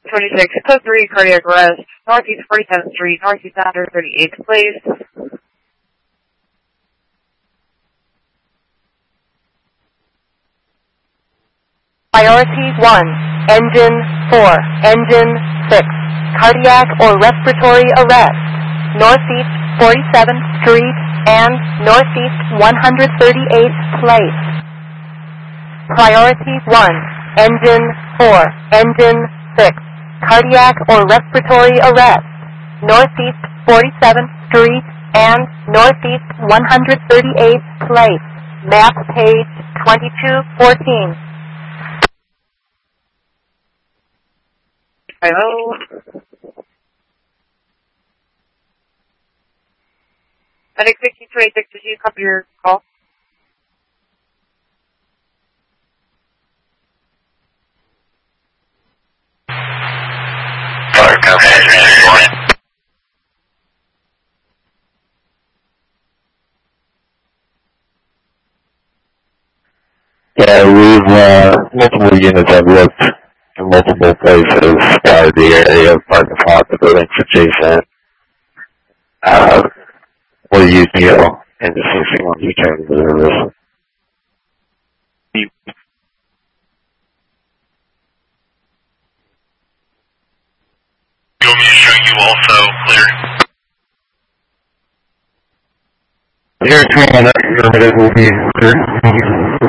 26, code 3, cardiac arrest, Northeast 47th Street, Northeast 138th Place. Priority 1, engine 4, engine 6, cardiac or respiratory arrest, Northeast 47th Street and Northeast 138th Place. Priority 1, engine 4, engine 6, cardiac or respiratory arrest, Northeast 47th Street and Northeast 138th Place. Map page 2214. Hello? Medic 1626, did you copy your call? Yeah, multiple units have looked in multiple places, the area of parking lot, the buildings adjacent. We'll use Neo and the CC1 return service. You want me to show you also clear? Here, 2 minutes, will be clear.